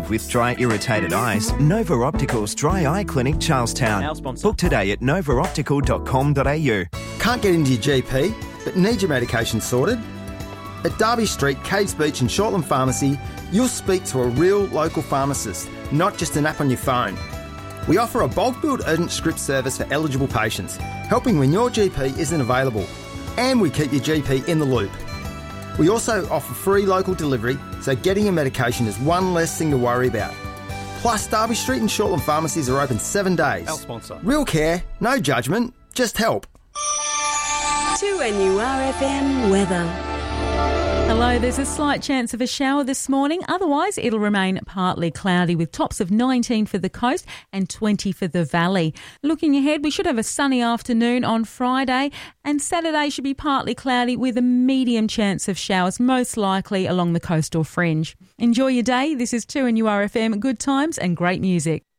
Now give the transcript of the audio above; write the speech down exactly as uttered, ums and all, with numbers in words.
live with dry, irritated eyes, Nova Optical's Dry Eye Clinic Charlestown. Our sponsor. Book today at nova optical dot com dot a u. Can't get into your G P, but need your medication sorted? At Derby Street, Caves Beach and Shortland Pharmacy, you'll speak to a real local pharmacist, not just an app on your phone. We offer a bulk billed urgent script service for eligible patients, helping when your G P isn't available. And we keep your G P in the loop. We also offer free local delivery, so getting your medication is one less thing to worry about. Plus, Derby Street and Shortland Pharmacies are open seven days. Our sponsor. Real care, no judgment, just help. two N U R F M weather. Hello, there's a slight chance of a shower this morning. Otherwise, it'll remain partly cloudy with tops of nineteen for the coast and twenty for the valley. Looking ahead, we should have a sunny afternoon on Friday, and Saturday should be partly cloudy with a medium chance of showers, most likely along the coastal fringe. Enjoy your day. This is two N U R F M, good times and great music.